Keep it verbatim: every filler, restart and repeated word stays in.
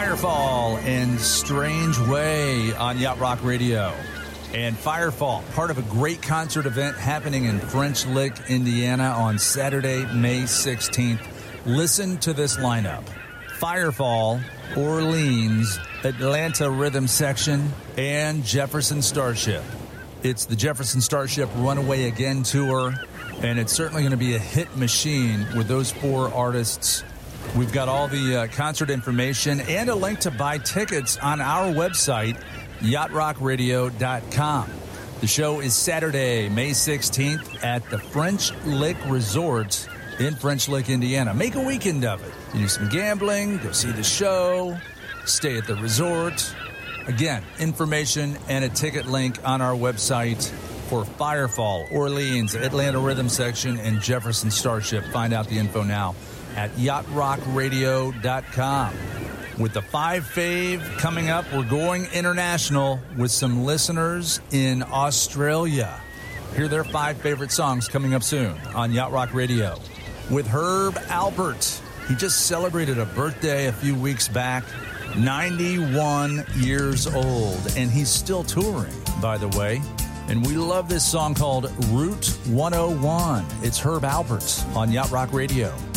Firefall and Strange Way on Yacht Rock Radio. And Firefall, part of a great concert event happening in French Lick, Indiana on Saturday, May sixteenth. Listen to this lineup. Firefall, Orleans, Atlanta Rhythm Section, and Jefferson Starship. It's the Jefferson Starship Runaway Again tour, and it's certainly going to be a hit machine with those four artists. We've got all the uh, concert information and a link to buy tickets on our website, yacht rock radio dot com. The show is Saturday, May sixteenth at the French Lick Resort in French Lick, Indiana. Make a weekend of it. You do some gambling, go see the show, stay at the resort. Again, information and a ticket link on our website for Firefall, Orleans, Atlanta Rhythm Section, and Jefferson Starship. Find out the info now at yacht rock radio dot com. With the five fave coming up, we're going international with some listeners in Australia. Hear their five favorite songs coming up soon on Yacht Rock Radio. With Herb Alpert. He just celebrated a birthday a few weeks back, ninety-one years old, and he's still touring, by the way. And we love this song called Route one oh one. It's Herb Alpert on Yacht Rock Radio.